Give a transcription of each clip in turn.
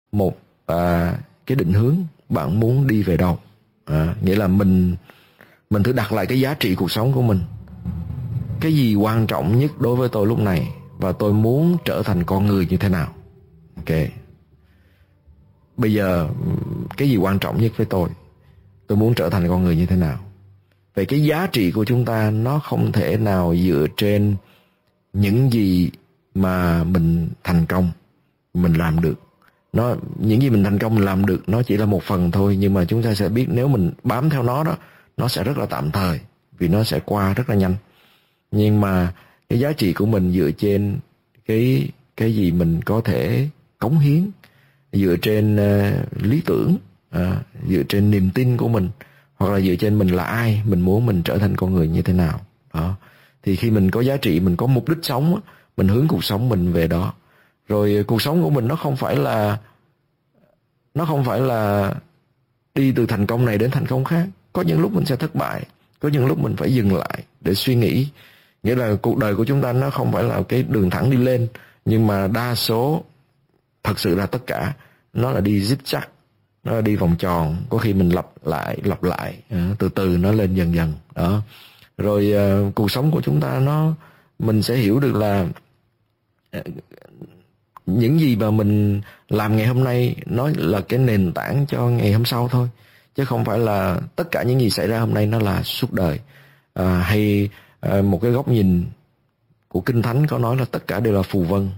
một cái định hướng bạn muốn đi về đâu. Nghĩa là mình thử đặt lại cái giá trị cuộc sống của mình. Cái gì quan trọng nhất đối với tôi lúc này, và tôi muốn trở thành con người như thế nào. Ok, bây giờ cái gì quan trọng nhất với tôi muốn trở thành con người như thế nào. Vậy cái giá trị của chúng ta nó không thể nào dựa trên những gì mà mình thành công mình làm được. Những gì mình thành công mình làm được nó chỉ là một phần thôi, nhưng mà chúng ta sẽ biết nếu mình bám theo nó đó, nó sẽ rất là tạm thời, vì nó sẽ qua rất là nhanh. Nhưng mà cái giá trị của mình dựa trên cái gì mình có thể cống hiến, dựa trên lý tưởng, dựa trên niềm tin của mình, hoặc là dựa trên mình là ai, mình muốn mình trở thành con người như thế nào đó. Thì khi mình có giá trị, mình có mục đích sống, mình hướng cuộc sống mình về đó. Rồi cuộc sống của mình nó không phải là đi từ thành công này đến thành công khác. Có những lúc mình sẽ thất bại, có những lúc mình phải dừng lại để suy nghĩ. Nghĩa là cuộc đời của chúng ta nó không phải là cái đường thẳng đi lên, nhưng mà đa số, thật sự là tất cả, nó là đi zigzag, nó là đi vòng tròn. Có khi mình lặp lại, từ từ nó lên dần dần đó. Rồi cuộc sống của chúng ta mình sẽ hiểu được là những gì mà mình làm ngày hôm nay nó là cái nền tảng cho ngày hôm sau thôi, chứ không phải là tất cả những gì xảy ra hôm nay nó là suốt đời. Hay một cái góc nhìn của Kinh Thánh có nói là tất cả đều là phù vân.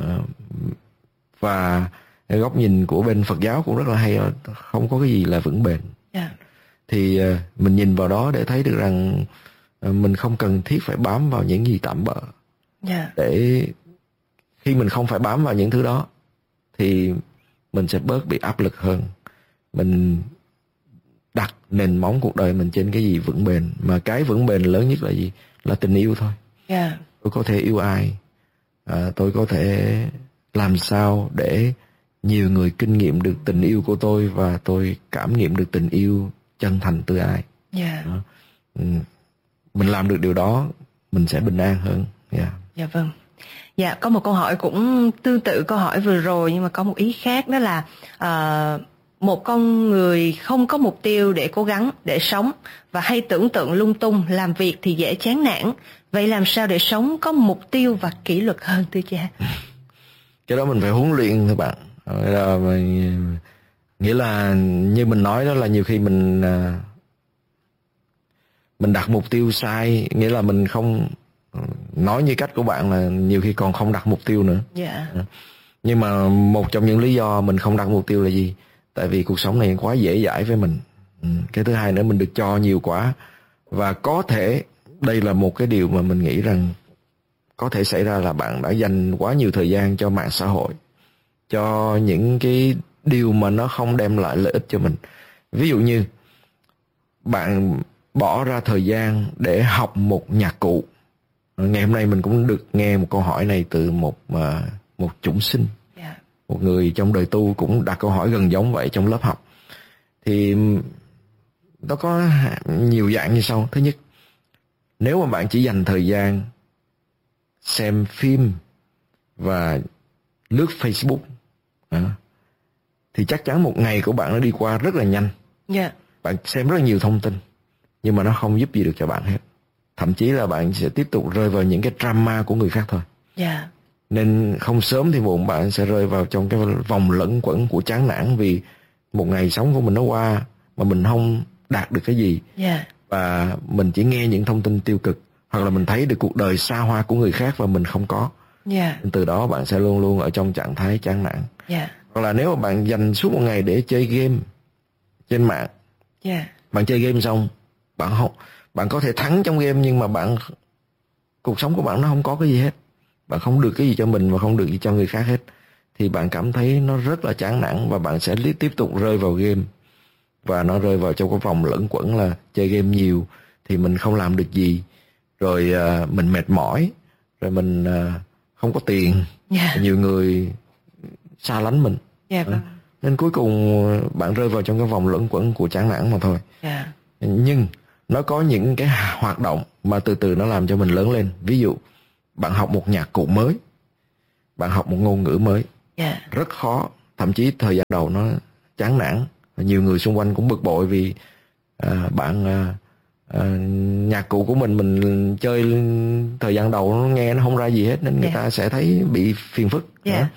Và cái góc nhìn của bên Phật giáo cũng rất là hay, không có cái gì là vững bền. Thì mình nhìn vào đó để thấy được rằng mình không cần thiết phải bám vào những gì tạm bợ. Để khi mình không phải bám vào những thứ đó thì mình sẽ bớt bị áp lực hơn. Mình đặt nền móng cuộc đời mình trên cái gì vững bền. Mà cái vững bền lớn nhất là gì? Là tình yêu thôi. Tôi có thể yêu ai, tôi có thể làm sao để nhiều người kinh nghiệm được tình yêu của tôi, và tôi cảm nghiệm được tình yêu chân thành từ ai. Mình làm được điều đó, mình sẽ bình an hơn. Dạ vâng. Dạ, có một câu hỏi cũng tương tự câu hỏi vừa rồi, nhưng mà có một ý khác, đó là một con người không có mục tiêu để cố gắng, để sống, và hay tưởng tượng lung tung, làm việc thì dễ chán nản. Vậy làm sao để sống có mục tiêu và kỷ luật hơn thưa cha? Cái đó mình phải huấn luyện thưa bạn. Nghĩa là như mình nói đó, là nhiều khi mình đặt mục tiêu sai. Nghĩa là mình không nói như cách của bạn, là nhiều khi còn không đặt mục tiêu nữa. Nhưng mà một trong những lý do mình không đặt mục tiêu là gì? Tại vì cuộc sống này quá dễ dãi với mình. Cái thứ hai nữa, mình được cho nhiều quá. Và có thể đây là một cái điều mà mình nghĩ rằng có thể xảy ra là bạn đã dành quá nhiều thời gian cho mạng xã hội, cho những cái điều mà nó không đem lại lợi ích cho mình. Ví dụ như bạn bỏ ra thời gian để học một nhạc cụ. Ngày hôm nay mình cũng được nghe một câu hỏi này từ một chủng sinh, một người trong đời tu cũng đặt câu hỏi gần giống vậy trong lớp học. Thì nó có nhiều dạng như sau. Thứ nhất, nếu mà bạn chỉ dành thời gian xem phim và lướt Facebook thì chắc chắn một ngày của bạn nó đi qua rất là nhanh. Bạn xem rất là nhiều thông tin, nhưng mà nó không giúp gì được cho bạn hết. Thậm chí là bạn sẽ tiếp tục rơi vào những cái drama của người khác thôi. Nên không sớm thì muộn bạn sẽ rơi vào trong cái vòng lẫn quẩn của chán nản, vì một ngày sống của mình nó qua mà mình không đạt được cái gì. Và mình chỉ nghe những thông tin tiêu cực, hoặc là mình thấy được cuộc đời xa hoa của người khác và mình không có. Nên từ đó bạn sẽ luôn luôn ở trong trạng thái chán nản. Hoặc là nếu mà bạn dành suốt một ngày để chơi game trên mạng, bạn chơi game xong bạn có thể thắng trong game, nhưng mà cuộc sống của bạn nó không có cái gì hết. Bạn không được cái gì cho mình và không được gì cho người khác hết. Thì bạn cảm thấy nó rất là chán nản, và bạn sẽ tiếp tục rơi vào game. Và nó rơi vào trong cái vòng lẫn quẩn là chơi game nhiều thì mình không làm được gì. Rồi mình mệt mỏi. Rồi mình không có tiền. Nhiều người xa lánh mình. Nên cuối cùng bạn rơi vào trong cái vòng lẫn quẩn của chán nản mà thôi. Nhưng nó có những cái hoạt động mà từ từ nó làm cho mình lớn lên. Ví dụ bạn học một nhạc cụ mới, bạn học một ngôn ngữ mới, rất khó thậm chí thời gian đầu nó chán nản, nhiều người xung quanh cũng bực bội vì nhạc cụ của mình chơi thời gian đầu nó nghe nó không ra gì hết, nên người ta sẽ thấy bị phiền phức.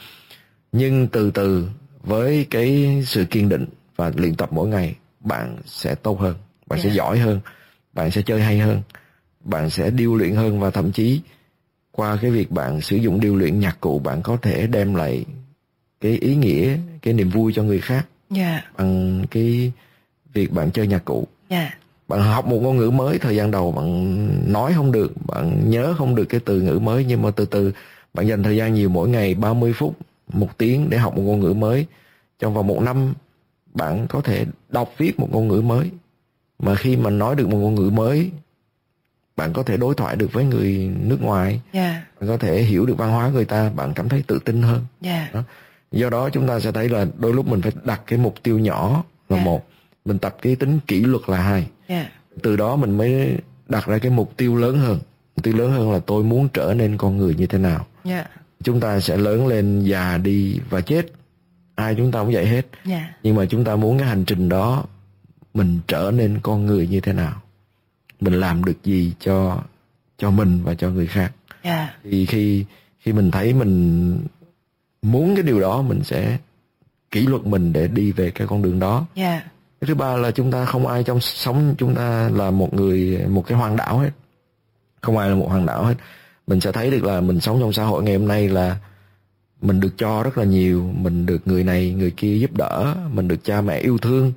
Nhưng từ từ với cái sự kiên định và luyện tập mỗi ngày, bạn sẽ tốt hơn, bạn sẽ giỏi hơn, bạn sẽ chơi hay hơn, bạn sẽ điêu luyện hơn, và thậm chí qua cái việc bạn sử dụng điêu luyện nhạc cụ, bạn có thể đem lại cái ý nghĩa, cái niềm vui cho người khác bằng cái việc bạn chơi nhạc cụ. Bạn học một ngôn ngữ mới, thời gian đầu bạn nói không được, bạn nhớ không được cái từ ngữ mới, nhưng mà từ từ bạn dành thời gian nhiều, mỗi ngày 30 phút, 1 tiếng để học một ngôn ngữ mới. Trong vòng 1 năm bạn có thể đọc viết một ngôn ngữ mới. Mà khi mà nói được một ngôn ngữ mới, bạn có thể đối thoại được với người nước ngoài, bạn có thể hiểu được văn hóa người ta, bạn cảm thấy tự tin hơn. Đó. Do đó chúng ta sẽ thấy là đôi lúc mình phải đặt cái mục tiêu nhỏ là một, mình tập cái tính kỷ luật là hai. Từ đó mình mới đặt ra cái mục tiêu lớn hơn. Mục tiêu lớn hơn là tôi muốn trở nên con người như thế nào. Chúng ta sẽ lớn lên, già đi và chết, ai chúng ta cũng vậy hết. Nhưng mà chúng ta muốn cái hành trình đó mình trở nên con người như thế nào, mình làm được gì cho mình và cho người khác. Thì khi mình thấy mình muốn cái điều đó, mình sẽ kỷ luật mình để đi về cái con đường đó. Cái thứ ba là chúng ta không ai trong sống chúng ta là một cái hoàng đảo hết. Không ai là một hoàng đảo hết. Mình sẽ thấy được là mình sống trong xã hội ngày hôm nay là mình được cho rất là nhiều, mình được người này người kia giúp đỡ, mình được cha mẹ yêu thương,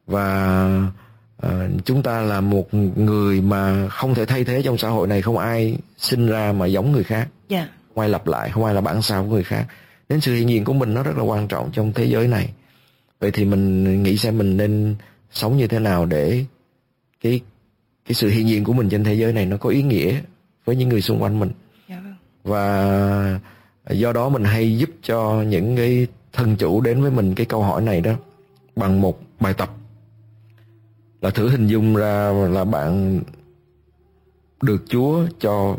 và chúng ta là một người mà không thể thay thế trong xã hội này. Không ai sinh ra mà giống người khác, không ai lặp lại, không ai là bản sao của người khác. Nên sự hiện diện của mình nó rất là quan trọng trong thế giới này. Vậy thì mình nghĩ xem mình nên sống như thế nào để cái sự hiện diện của mình trên thế giới này nó có ý nghĩa với những người xung quanh mình. Và do đó mình hay giúp cho những cái thân chủ đến với mình cái câu hỏi này đó bằng một bài tập, là thử hình dung ra là bạn được Chúa cho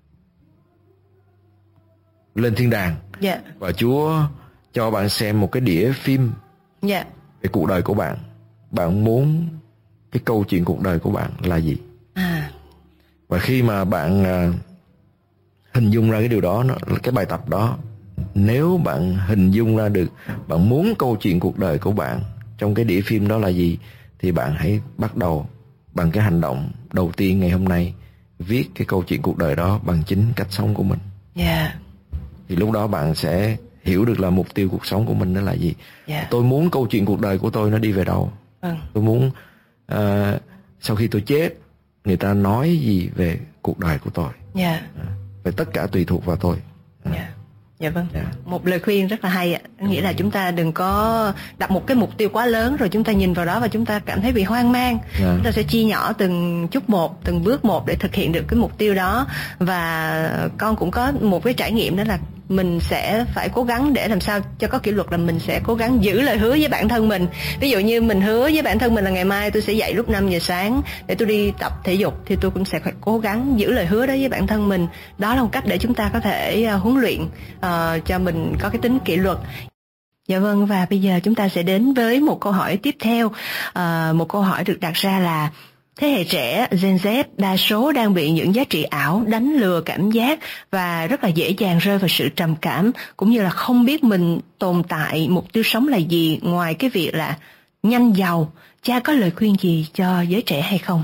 lên thiên đàng, và Chúa cho bạn xem một cái đĩa phim về cuộc đời của bạn. Bạn muốn cái câu chuyện cuộc đời của bạn là gì? Và khi mà bạn hình dung ra cái điều đó, cái bài tập đó, nếu bạn hình dung ra được bạn muốn câu chuyện cuộc đời của bạn trong cái đĩa phim đó là gì, thì bạn hãy bắt đầu bằng cái hành động đầu tiên ngày hôm nay, viết cái câu chuyện cuộc đời đó bằng chính cách sống của mình. Thì lúc đó bạn sẽ hiểu được là mục tiêu cuộc sống của mình đó là gì. Tôi muốn câu chuyện cuộc đời của tôi nó đi về đâu. Tôi muốn sau khi tôi chết, người ta nói gì về cuộc đời của tôi. Về tất cả tùy thuộc vào tôi. Một lời khuyên rất là hay ạ. Nghĩa là chúng ta đừng có đặt một cái mục tiêu quá lớn rồi chúng ta nhìn vào đó và chúng ta cảm thấy bị hoang mang. Chúng ta sẽ chia nhỏ từng chút một, từng bước một để thực hiện được cái mục tiêu đó. Và con cũng có một cái trải nghiệm, đó là mình sẽ phải cố gắng để làm sao cho có kỷ luật, là mình sẽ cố gắng giữ lời hứa với bản thân mình. Ví dụ như mình hứa với bản thân mình là ngày mai tôi sẽ dậy lúc 5 giờ sáng để tôi đi tập thể dục, thì tôi cũng sẽ phải cố gắng giữ lời hứa đó với bản thân mình. Đó là một cách để chúng ta có thể huấn luyện cho mình có cái tính kỷ luật. Dạ vâng, và bây giờ chúng ta sẽ đến với một câu hỏi tiếp theo. Một câu hỏi được đặt ra là: thế hệ trẻ Gen Z đa số đang bị những giá trị ảo đánh lừa cảm giác và rất là dễ dàng rơi vào sự trầm cảm, cũng như là không biết mình tồn tại, mục tiêu sống là gì ngoài cái việc là nhanh giàu. Cha có lời khuyên gì cho giới trẻ hay không?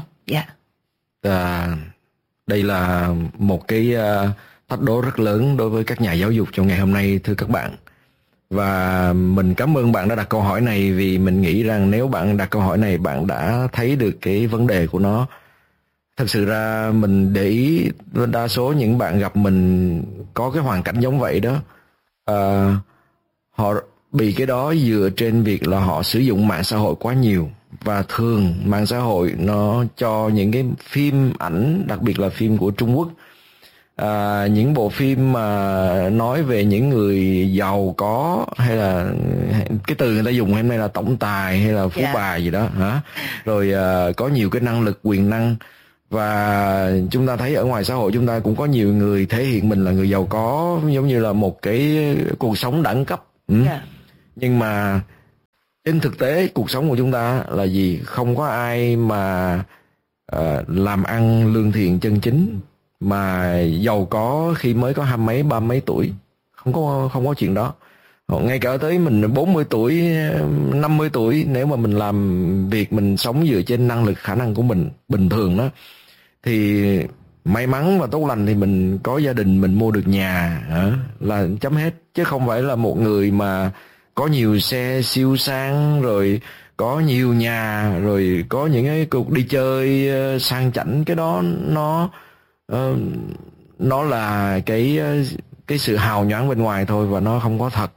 Đây là một cái thách đố rất lớn đối với các nhà giáo dục trong ngày hôm nay, thưa các bạn. Và mình cảm ơn bạn đã đặt câu hỏi này, vì mình nghĩ rằng nếu bạn đặt câu hỏi này, bạn đã thấy được cái vấn đề của nó. Thật sự ra mình để ý đa số những bạn gặp mình có cái hoàn cảnh giống vậy đó. Họ bị cái đó dựa trên việc là họ sử dụng mạng xã hội quá nhiều. Và thường mạng xã hội nó cho những cái phim ảnh, đặc biệt là phim của Trung Quốc, những bộ phim mà nói về những người giàu có, hay là cái từ người ta dùng hôm nay là tổng tài hay là phú bà gì đó hả, rồi có nhiều cái năng lực, quyền năng. Và chúng ta thấy ở ngoài xã hội chúng ta cũng có nhiều người thể hiện mình là người giàu có, giống như là một cái cuộc sống đẳng cấp. Nhưng mà trên thực tế cuộc sống của chúng ta là gì? Không có ai mà làm ăn lương thiện chân chính mà giàu có khi mới có 20 mấy 30 mấy tuổi. Không có chuyện đó. Ngay cả tới mình 40 tuổi, 50 tuổi, nếu mà mình làm việc, mình sống dựa trên năng lực, khả năng của mình bình thường đó, thì may mắn và tốt lành thì mình có gia đình, mình mua được nhà là chấm hết. Chứ không phải là một người mà có nhiều xe siêu sang, rồi có nhiều nhà, rồi có những cái cuộc đi chơi sang chảnh. Cái đó nó là cái sự hào nhoáng bên ngoài thôi, và nó không có thật.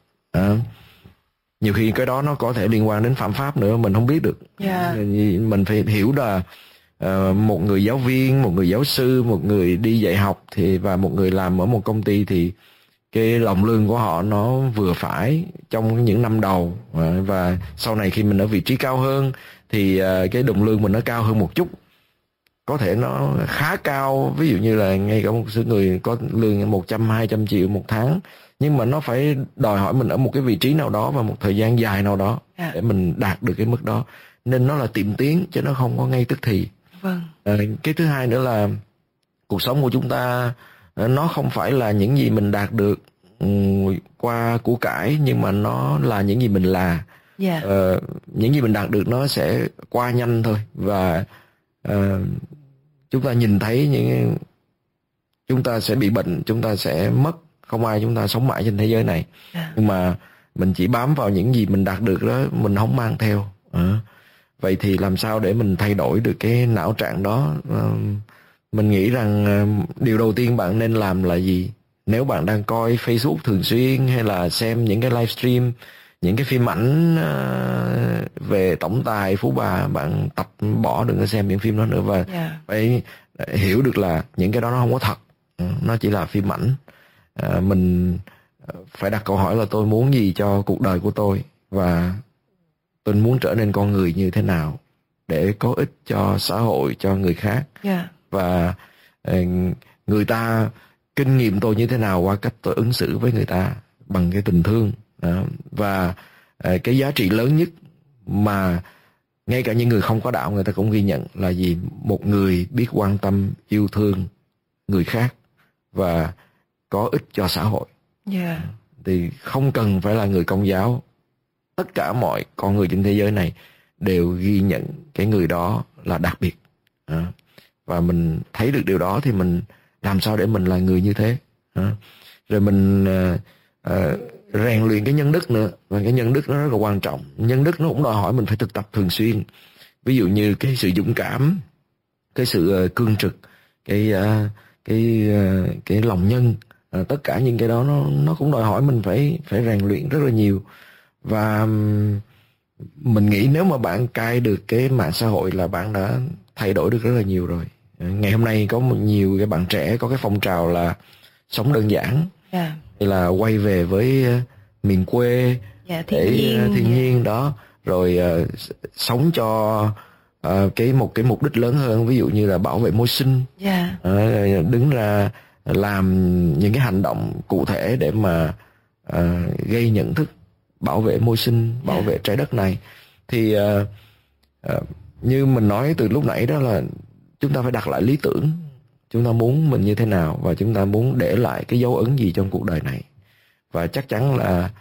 Nhiều khi cái đó nó có thể liên quan đến phạm pháp nữa, mình không biết được. Mình phải hiểu là một người giáo viên, một người giáo sư, một người đi dạy học và một người làm ở một công ty thì cái đồng lương của họ nó vừa phải trong những năm đầu, và sau này khi mình ở vị trí cao hơn thì cái đồng lương mình nó cao hơn một chút, có thể nó khá cao. Ví dụ như là ngay cả một số người có lương 100-200 triệu một tháng, nhưng mà nó phải đòi hỏi mình ở một cái vị trí nào đó và một thời gian dài nào đó để mình đạt được cái mức đó. Nên nó là tiệm tiến chứ nó không có ngay tức thì. Cái thứ hai nữa là cuộc sống của chúng ta nó không phải là những gì mình đạt được qua của cải, nhưng mà nó là những gì mình là. Những gì mình đạt được nó sẽ qua nhanh thôi, và chúng ta nhìn thấy chúng ta sẽ bị bệnh, chúng ta sẽ mất, không ai chúng ta sống mãi trên thế giới này. Nhưng mà mình chỉ bám vào những gì mình đạt được đó, mình không mang theo. Vậy thì làm sao để mình thay đổi được cái não trạng đó? Mình nghĩ rằng điều đầu tiên bạn nên làm là gì? Nếu bạn đang coi Facebook thường xuyên, hay là xem những cái livestream, những cái phim ảnh về tổng tài phú bà, bạn tập bỏ, đừng có xem những phim đó nữa. Và phải hiểu được là những cái đó nó không có thật, nó chỉ là phim ảnh. Mình phải đặt câu hỏi là tôi muốn gì cho cuộc đời của tôi, và tôi muốn trở nên con người như thế nào để có ích cho xã hội, cho người khác. Và người ta kinh nghiệm tôi như thế nào qua cách tôi ứng xử với người ta bằng cái tình thương. Và cái giá trị lớn nhất mà ngay cả những người không có đạo người ta cũng ghi nhận là gì? Một người biết quan tâm, yêu thương người khác và có ích cho xã hội. Thì không cần phải là người Công giáo, tất cả mọi con người trên thế giới này đều ghi nhận cái người đó là đặc biệt. Và mình thấy được điều đó thì mình làm sao để mình là người như thế. Rồi mình rèn luyện cái nhân đức nữa, và cái nhân đức nó rất là quan trọng. Nhân đức nó cũng đòi hỏi mình phải thực tập thường xuyên. Ví dụ như cái sự dũng cảm, cái sự cương trực, cái lòng nhân, tất cả những cái đó nó cũng đòi hỏi mình phải rèn luyện rất là nhiều. Và mình nghĩ nếu mà bạn cai được cái mạng xã hội là bạn đã thay đổi được rất là nhiều rồi. Ngày hôm nay có nhiều cái bạn trẻ có cái phong trào là sống đơn giản, hay là quay về với miền quê, thiên nhiên đó, rồi sống cho một cái mục đích lớn hơn, ví dụ như là bảo vệ môi sinh, đứng ra làm những cái hành động cụ thể để mà gây nhận thức bảo vệ môi sinh, bảo vệ trái đất này. Thì như mình nói từ lúc nãy đó là chúng ta phải đặt lại lý tưởng, chúng ta muốn mình như thế nào, và chúng ta muốn để lại cái dấu ấn gì trong cuộc đời này. Và chắc chắn là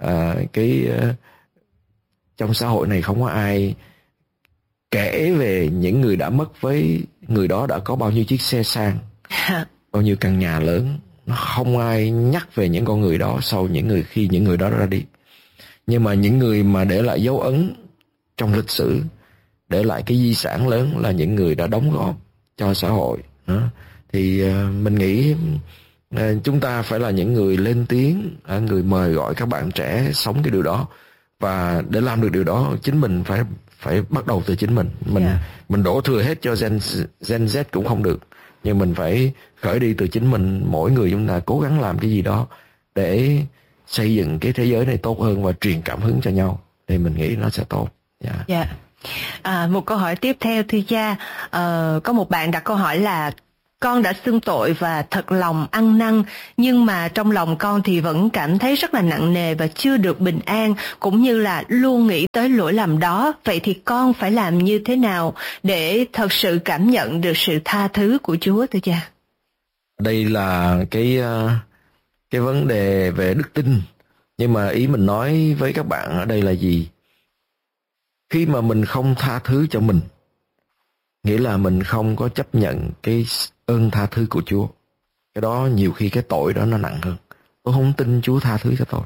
trong xã hội này không có ai kể về những người đã mất với người đó đã có bao nhiêu chiếc xe sang, bao nhiêu căn nhà lớn. Nó không ai nhắc về những con người đó sau khi những người đó ra đi. Nhưng mà những người mà để lại dấu ấn trong lịch sử, để lại cái di sản lớn là những người đã đóng góp cho xã hội. Thì mình nghĩ chúng ta phải là những người lên tiếng, người mời gọi các bạn trẻ sống cái điều đó. Và để làm được điều đó, chính mình phải bắt đầu từ chính mình. Mình đổ thừa hết cho Gen Z cũng không được, nhưng mình phải khởi đi từ chính mình. Mỗi người chúng ta cố gắng làm cái gì đó để xây dựng cái thế giới này tốt hơn và truyền cảm hứng cho nhau, thì mình nghĩ nó sẽ tốt. Một câu hỏi tiếp theo thưa cha. Có một bạn đặt câu hỏi là con đã xưng tội và thật lòng ăn năn, nhưng mà trong lòng con thì vẫn cảm thấy rất là nặng nề và chưa được bình an, cũng như là luôn nghĩ tới lỗi lầm đó. Vậy thì con phải làm như thế nào để thật sự cảm nhận được sự tha thứ của Chúa thưa cha? Đây là cái vấn đề về đức tin. Nhưng mà ý mình nói với các bạn ở đây là gì? Khi mà mình không tha thứ cho mình, nghĩa là mình không có chấp nhận cái ơn tha thứ của Chúa. Cái đó nhiều khi cái tội đó nó nặng hơn. Tôi không tin Chúa tha thứ cho tôi.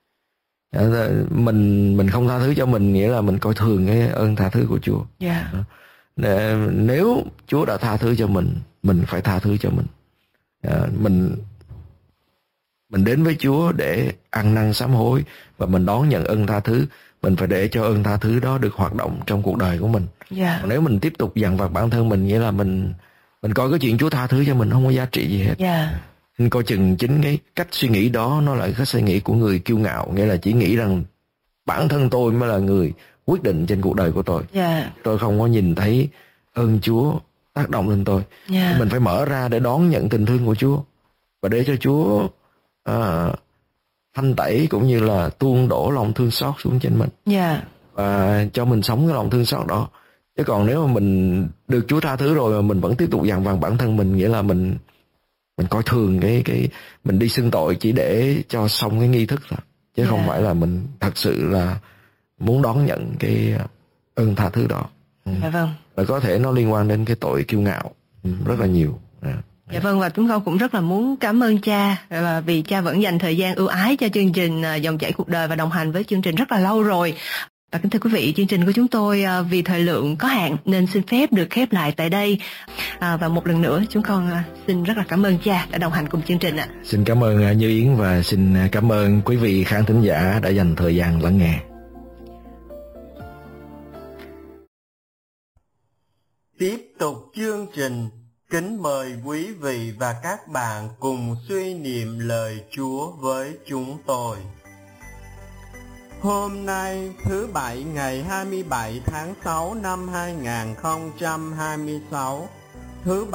Mình không tha thứ cho mình, nghĩa là mình coi thường cái ơn tha thứ của Chúa. Nếu Chúa đã tha thứ cho mình phải tha thứ cho mình. Mình đến với Chúa để ăn năn sám hối và mình đón nhận ơn tha thứ. Mình phải để cho ơn tha thứ đó được hoạt động trong cuộc đời của mình. Còn nếu mình tiếp tục dằn vặt bản thân mình, nghĩa là mình coi cái chuyện Chúa tha thứ cho mình không có giá trị gì hết. Nên coi chừng chính cái cách suy nghĩ đó nó là cách suy nghĩ của người kiêu ngạo, nghĩa là chỉ nghĩ rằng bản thân tôi mới là người quyết định trên cuộc đời của tôi. Tôi không có nhìn thấy ơn Chúa tác động lên tôi. Mình phải mở ra để đón nhận tình thương của Chúa và để cho Chúa thanh tẩy cũng như là tuôn đổ lòng thương xót xuống trên mình. Và cho mình sống cái lòng thương xót đó. Chứ còn nếu mà mình được Chúa tha thứ rồi mà mình vẫn tiếp tục dằn vặt bản thân mình, nghĩa là mình coi thường cái mình đi xưng tội chỉ để cho xong cái nghi thức thôi, chứ không phải là mình thật sự là muốn đón nhận cái ơn tha thứ đó. Và có thể nó liên quan đến cái tội kiêu ngạo rất là nhiều. Dạ vâng, và chúng con cũng rất là muốn cảm ơn cha vì cha vẫn dành thời gian ưu ái cho chương trình Dòng chảy cuộc đời và đồng hành với chương trình rất là lâu rồi. Và kính thưa quý vị, chương trình của chúng tôi vì thời lượng có hạn nên xin phép được khép lại tại đây. Và một lần nữa chúng con xin rất là cảm ơn cha đã đồng hành cùng chương trình ạ. Xin cảm ơn Như Yến và xin cảm ơn quý vị khán thính giả đã dành thời gian lắng nghe. Tiếp tục chương trình, kính mời quý vị và các bạn cùng suy niệm lời Chúa với chúng tôi. Hôm nay, thứ Bảy ngày 27 tháng 6 năm 2026, thứ Bảy